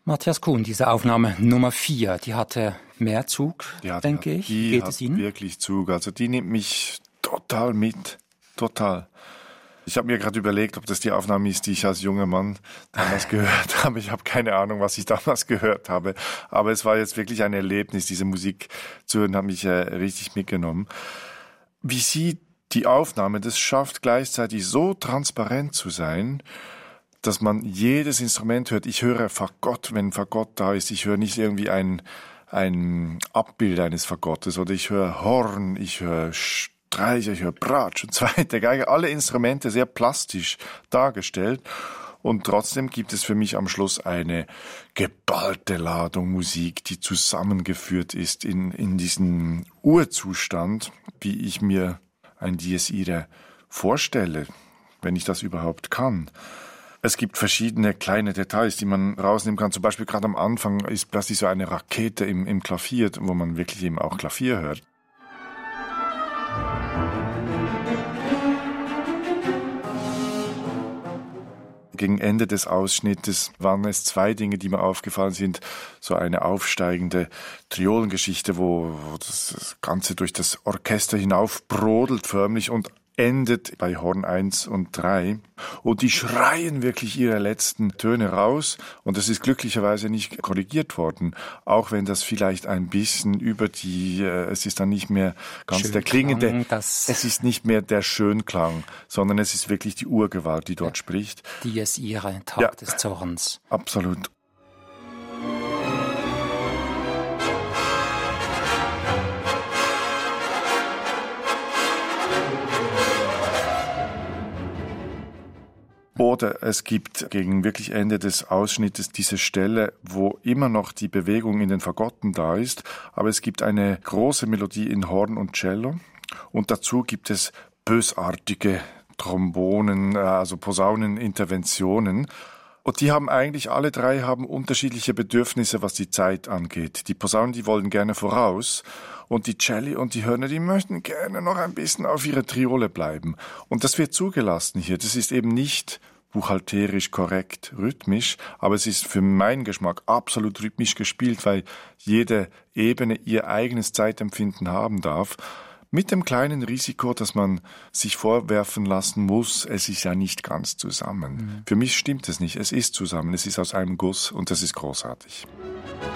Matthias Kuhn, diese Aufnahme Nummer 4, die hatte mehr Zug, denke ich. Die geht es Ihnen? Wirklich Zug. Also die nimmt mich total mit. Total. Ich habe mir gerade überlegt, ob das die Aufnahme ist, die ich als junger Mann damals gehört habe. Ich habe keine Ahnung, was ich damals gehört habe. Aber es war jetzt wirklich ein Erlebnis, diese Musik zu hören, hat mich richtig mitgenommen. Wie sie die Aufnahme, das schafft gleichzeitig so transparent zu sein, dass man jedes Instrument hört. Ich höre Fagott, wenn Fagott da ist. Ich höre nicht irgendwie ein Abbild eines Fagottes oder ich höre Horn, ich höre Streicher, ich höre Bratsch und zweite Geige. Alle Instrumente sehr plastisch dargestellt. Und trotzdem gibt es für mich am Schluss eine geballte Ladung Musik, die zusammengeführt ist in diesen Urzustand, wie ich mir ein Dies Irae vorstelle, wenn ich das überhaupt kann. Es gibt verschiedene kleine Details, die man rausnehmen kann. Zum Beispiel gerade am Anfang ist plötzlich so eine Rakete im Klavier, wo man wirklich eben auch Klavier hört. Gegen Ende des Ausschnittes waren es 2 Dinge, die mir aufgefallen sind. So eine aufsteigende Triolengeschichte, wo das Ganze durch das Orchester hinauf brodelt förmlich und endet bei Horn 1 und 3. Und die schreien wirklich ihre letzten Töne raus. Und das ist glücklicherweise nicht korrigiert worden. Auch wenn das vielleicht ein bisschen über es ist dann nicht mehr ganz der klingende, es ist nicht mehr der Schönklang, sondern es ist wirklich die Urgewalt, die dort spricht. Dies Irae, Tag des Zorns. Absolut. Oder es gibt gegen wirklich Ende des Ausschnittes diese Stelle, wo immer noch die Bewegung in den Fagotten da ist, aber es gibt eine große Melodie in Horn und Cello und dazu gibt es bösartige Trombonen, also Posauneninterventionen. Und die haben eigentlich, alle 3 haben unterschiedliche Bedürfnisse, was die Zeit angeht. Die Posaunen, die wollen gerne voraus und die Celli und die Hörner, die möchten gerne noch ein bisschen auf ihrer Triole bleiben. Und das wird zugelassen hier. Das ist eben nicht buchhalterisch korrekt rhythmisch, aber es ist für meinen Geschmack absolut rhythmisch gespielt, weil jede Ebene ihr eigenes Zeitempfinden haben darf. Mit dem kleinen Risiko, dass man sich vorwerfen lassen muss, es ist ja nicht ganz zusammen. Für mich stimmt es nicht. Es ist zusammen. Es ist aus einem Guss und das ist großartig.